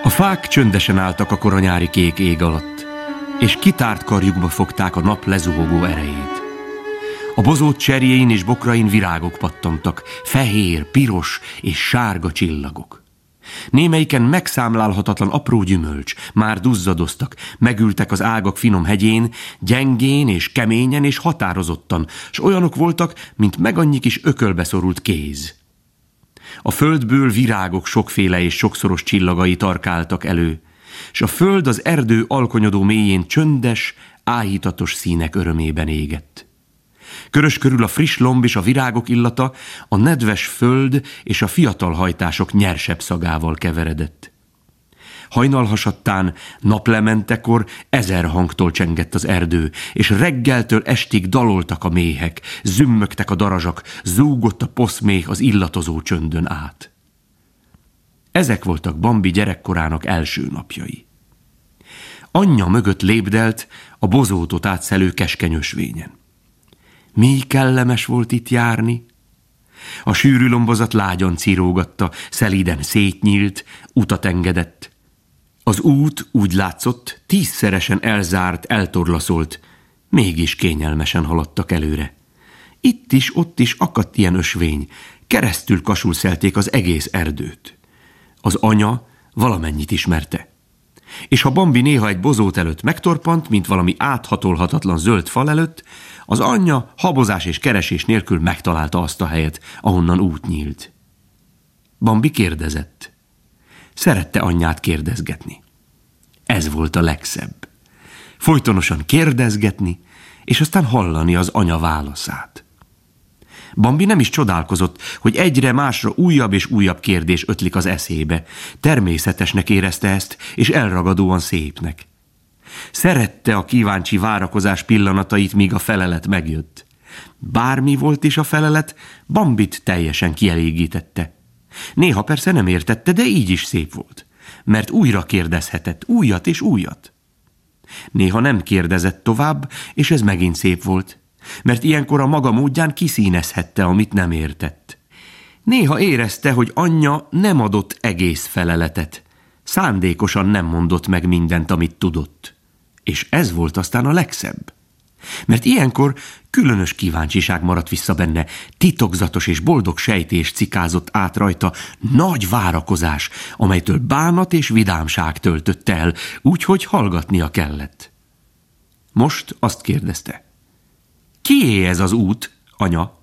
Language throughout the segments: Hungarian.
A fák csöndesen álltak a koranyári kék ég alatt, és kitárt karjukba fogták a nap lezuhogó erejét. A bozót cserjén és bokrain virágok pattantak, fehér, piros és sárga csillagok. Némelyiken megszámlálhatatlan apró gyümölcs, már duzzadoztak, megültek az ágak finom hegyén, gyengén és keményen és határozottan, s olyanok voltak, mint megannyi kis ökölbe szorult kéz. A földből virágok sokféle és sokszoros csillagai tarkáltak elő, s a föld az erdő alkonyodó mélyén csöndes, áhítatos színek örömében égett. Körös körül a friss lomb és a virágok illata, a nedves föld és a fiatal hajtások nyersebb szagával keveredett. Hajnalhasadtán, naplementekor 1000 hangtól csengett az erdő, és reggeltől estig daloltak a méhek, zümmögtek a darazsak, zúgott a poszméh az illatozó csöndön át. Ezek voltak Bambi gyerekkorának első napjai. Anyja mögött lépdelt a bozótot átszelő keskeny ösvényen. Mi kellemes volt itt járni! A sűrű lombozat lágyan cirógatta, szelíden szétnyílt, utat engedett. Az út úgy látszott, 10-szeresen elzárt, eltorlaszolt, mégis kényelmesen haladtak előre. Itt is, ott is akadt ilyen ösvény, keresztül kasulszelték az egész erdőt. Az anya valamennyit ismerte. És ha Bambi néha egy bozót előtt megtorpant, mint valami áthatolhatatlan zöld fal előtt, az anyja habozás és keresés nélkül megtalálta azt a helyet, ahonnan út nyílt. Bambi kérdezett. Szerette anyját kérdezgetni. Ez volt a legszebb. Folytonosan kérdezgetni, és aztán hallani az anya válaszát. Bambi nem is csodálkozott, hogy egyre másra újabb és újabb kérdés ötlik az eszébe. Természetesnek érezte ezt, és elragadóan szépnek. Szerette a kíváncsi várakozás pillanatait, míg a felelet megjött. Bármi volt is a felelet, Bambit teljesen kielégítette. Néha persze nem értette, de így is szép volt, mert újra kérdezhetett, újat és újat. Néha nem kérdezett tovább, és ez megint szép volt, mert ilyenkor a maga módján kiszínezhette, amit nem értett. Néha érezte, hogy anyja nem adott egész feleletet, szándékosan nem mondott meg mindent, amit tudott. És ez volt aztán a legszebb. Mert ilyenkor különös kíváncsiság maradt vissza benne, titokzatos és boldog sejtés cikázott át rajta, nagy várakozás, amelytől bánat és vidámság töltötte el, úgyhogy hallgatnia kellett. Most azt kérdezte. Kié ez az út, anya?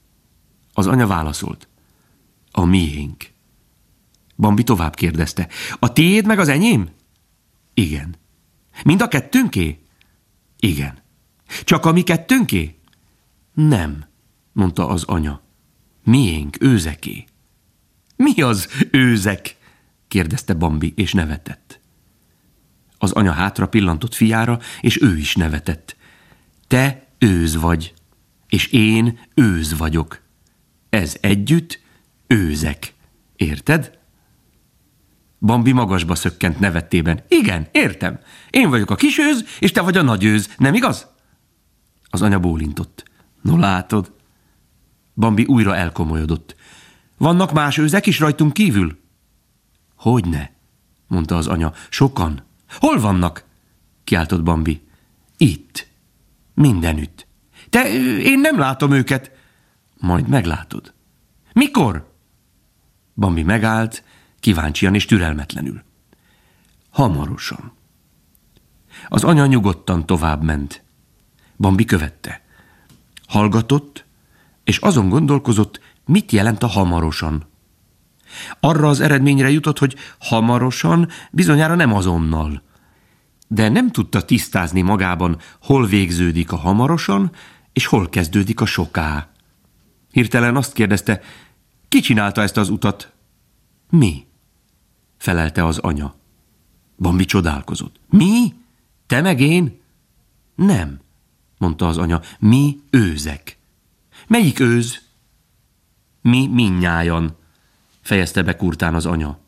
Az anya válaszolt. A miénk. Bambi tovább kérdezte. A tiéd meg az enyém? Igen. Mind a kettőnké? Igen. Csak a mi kettőnké? Nem, mondta az anya. Miénk, őzeké. Mi az őzek? Kérdezte Bambi, és nevetett. Az anya hátra pillantott fiára, és ő is nevetett. Te őz vagy, és én őz vagyok. Ez együtt őzek. Érted? Bambi magasba szökkent nevettében. Igen, értem. Én vagyok a kis őz, és te vagy a nagy őz, nem igaz? Az anya bólintott. No látod. Bambi újra elkomolyodott. Vannak más őzek is rajtunk kívül? Hogyne, mondta az anya. Sokan. Hol vannak? Kiáltott Bambi. Itt. Mindenütt. Én nem látom őket. Majd meglátod. Mikor? Bambi megállt, kíváncsian és türelmetlenül. Hamarosan. Az anya nyugodtan tovább ment. Bambi követte. Hallgatott, és azon gondolkozott, mit jelent a hamarosan. Arra az eredményre jutott, hogy hamarosan bizonyára nem azonnal. De nem tudta tisztázni magában, hol végződik a hamarosan, és hol kezdődik a soká. Hirtelen azt kérdezte, ki csinálta ezt az utat? Mi? Felelte az anya. Bambi csodálkozott. Mi? Te meg én? Nem, mondta az anya. Mi őzek. Melyik őz? Mi mindnyájan, fejezte be kurtán az anya.